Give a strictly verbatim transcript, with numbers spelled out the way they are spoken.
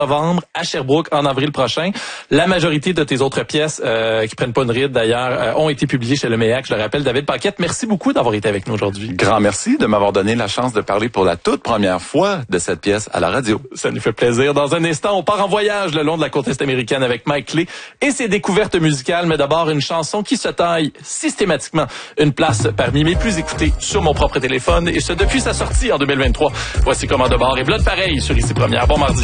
novembre à Sherbrooke en avril prochain. La majorité de tes autres pièces euh, qui prennent pas une ride d'ailleurs euh, ont été publiées chez le M E A C. Je le rappelle, David Paquette, merci beaucoup d'avoir été avec nous aujourd'hui. Grand merci de m'avoir donné la chance de parler pour la toute première fois de cette pièce à la radio. Ça nous fait plaisir. Dans un instant, on part en voyage le long de la côte est américaine avec Mike Clay et ses découvertes musicales, mais d'abord une chanson qui se taille systématiquement une place parmi mes plus écoutées sur mon propre téléphone et ce depuis sa sortie en deux mille vingt-trois. Voici Commande de bord et Blood pareil sur Ici Première. Bon mardi.